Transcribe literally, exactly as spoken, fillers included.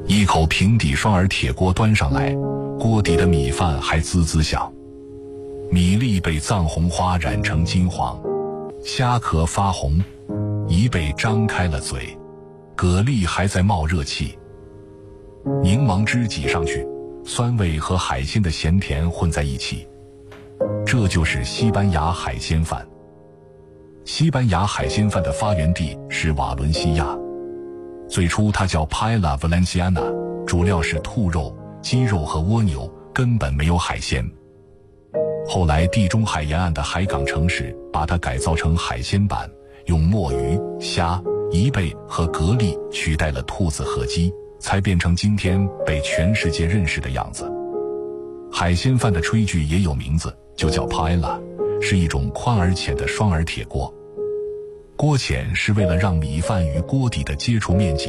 一口平底双耳铁锅端上来，锅底的米饭还滋滋响，米粒被藏红花染成金黄，虾壳发红，一被张开了嘴，蛤蜊还在冒热气。柠檬汁挤上去，酸味和海鲜的咸甜混在一起，这就是西班牙海鲜饭。西班牙海鲜饭的发源地是瓦伦西亚，最初它叫 Paella Valenciana， 主料是兔肉、鸡肉和蜗牛，根本没有海鲜。后来地中海沿岸的海港城市把它改造成海鲜版，用墨鱼、虾、贻贝和蛤蜊取代了兔子和鸡，才变成今天被全世界认识的样子。海鲜饭的炊具也有名字，就叫 Paella， 是一种宽而浅的双耳铁锅。锅浅是为了让米饭与锅底的接触面积